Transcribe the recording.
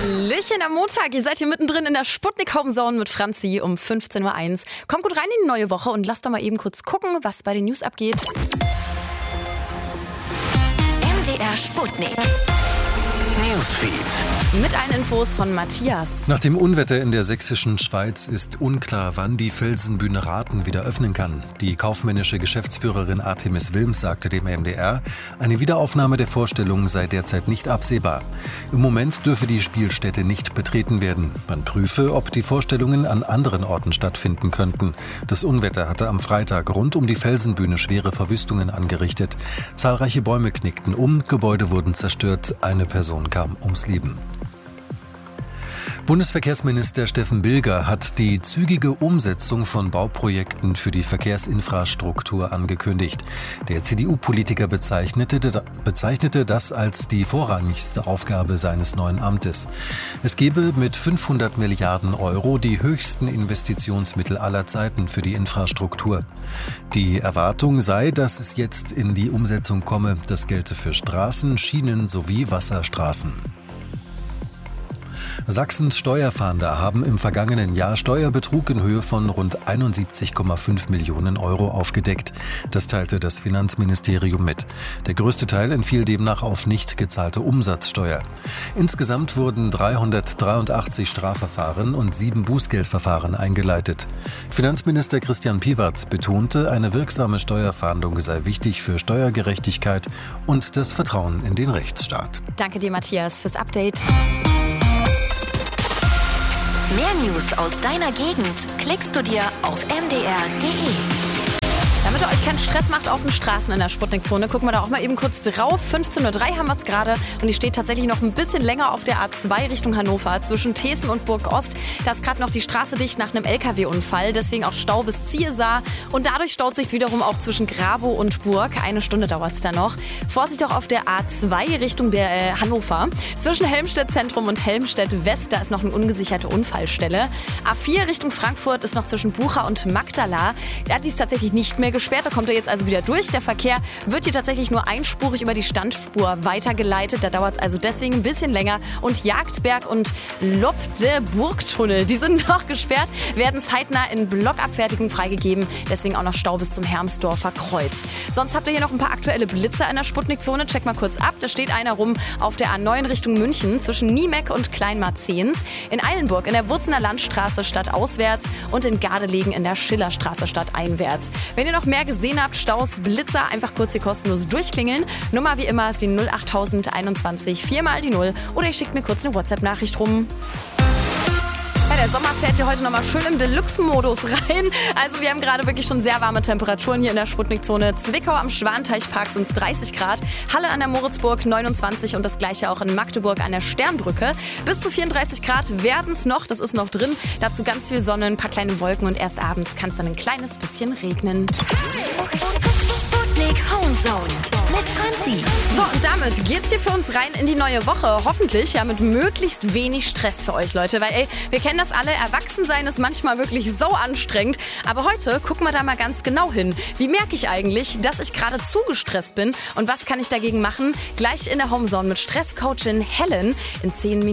Hallöchen am Montag, ihr seid hier mittendrin in der Sputnik Homezone mit Franzi um 15.01 Uhr. Kommt gut rein in die neue Woche und lasst doch mal eben kurz gucken, was bei den News abgeht. MDR Sputnik Newsfeed. Mit allen Infos von Matthias. Nach dem Unwetter in der sächsischen Schweiz ist unklar, wann die Felsenbühne Rathen wieder öffnen kann. Die kaufmännische Geschäftsführerin Artemis Wilms sagte dem MDR, eine Wiederaufnahme der Vorstellung sei derzeit nicht absehbar. Im Moment dürfe die Spielstätte nicht betreten werden. Man prüfe, ob die Vorstellungen an anderen Orten stattfinden könnten. Das Unwetter hatte am Freitag rund um die Felsenbühne schwere Verwüstungen angerichtet. Zahlreiche Bäume knickten um, Gebäude wurden zerstört, eine Person kam ums Leben. Bundesverkehrsminister Steffen Bilger hat die zügige Umsetzung von Bauprojekten für die Verkehrsinfrastruktur angekündigt. Der CDU-Politiker bezeichnete das als die vorrangigste Aufgabe seines neuen Amtes. Es gebe mit 500 Milliarden Euro die höchsten Investitionsmittel aller Zeiten für die Infrastruktur. Die Erwartung sei, dass es jetzt in die Umsetzung komme. Das gelte für Straßen, Schienen sowie Wasserstraßen. Sachsens Steuerfahnder haben im vergangenen Jahr Steuerbetrug in Höhe von rund 71,5 Millionen Euro aufgedeckt. Das teilte das Finanzministerium mit. Der größte Teil entfiel demnach auf nicht gezahlte Umsatzsteuer. Insgesamt wurden 383 Strafverfahren und 7 Bußgeldverfahren eingeleitet. Finanzminister Christian Piwatz betonte, eine wirksame Steuerfahndung sei wichtig für Steuergerechtigkeit und das Vertrauen in den Rechtsstaat. Danke dir, Matthias, fürs Update. Mehr News aus deiner Gegend klickst du dir auf mdr.de. Damit ihr euch keinen Stress macht auf den Straßen in der Sputnik-Zone, gucken wir da auch mal eben kurz drauf. 15.03 Uhr haben wir es gerade und die steht tatsächlich noch ein bisschen länger auf der A2 Richtung Hannover zwischen Thesen und Burg-Ost. Da ist gerade noch die Straße dicht nach einem LKW-Unfall, deswegen auch Stau bis Ziehesar. Und dadurch staut sich wiederum auch zwischen Grabow und Burg. 1 Stunde dauert es da noch. Vorsicht auch auf der A2 Richtung Hannover. Zwischen Helmstedt Zentrum und Helmstedt West, da ist noch eine ungesicherte Unfallstelle. A4 Richtung Frankfurt ist noch zwischen Bucha und Magdala. Da ist tatsächlich nicht mehr gesperrt, da kommt er jetzt also wieder durch. Der Verkehr wird hier tatsächlich nur einspurig über die Standspur weitergeleitet. Da dauert es also deswegen ein bisschen länger. Und Jagdberg und Lobde-Burgtunnel, die sind noch gesperrt, werden zeitnah in Blockabfertigung freigegeben. Deswegen auch noch Stau bis zum Hermsdorfer Kreuz. Sonst habt ihr hier noch ein paar aktuelle Blitzer in der Sputnik-Zone. Check mal kurz ab. Da steht einer rum auf der A9 Richtung München zwischen Niemeck und Kleinmarzens. In Eilenburg in der Wurzener Landstraße stadtauswärts und in Gardelegen in der Schillerstraße stadteinwärts. Wenn ihr noch mehr gesehen habt, Staus, Blitzer, einfach kurz hier kostenlos durchklingeln. Nummer wie immer ist die 08021 4 mal die 0 oder ihr schickt mir kurz eine WhatsApp-Nachricht rum. Ja, der Sommer fährt hier heute nochmal schön im Deluxe-Modus rein. Also wir haben gerade wirklich schon sehr warme Temperaturen hier in der Sputnik-Zone. Zwickau am Schwanteichpark sind es 30 Grad, Halle an der Moritzburg 29 und das gleiche auch in Magdeburg an der Sternbrücke. Bis zu 34 Grad werden es noch, das ist noch drin. Dazu ganz viel Sonne, ein paar kleine Wolken und erst abends kann es dann ein kleines bisschen regnen. Sputnik Homezone mit Franzi. So, und damit geht's hier für uns rein in die neue Woche. Hoffentlich ja mit möglichst wenig Stress für euch, Leute. Weil, wir kennen das alle, Erwachsensein ist manchmal wirklich so anstrengend. Aber heute gucken wir da mal ganz genau hin. Wie merke ich eigentlich, dass ich gerade zu gestresst bin? Und was kann ich dagegen machen? Gleich in der Homezone mit Stresscoachin Helen in 10 Minuten.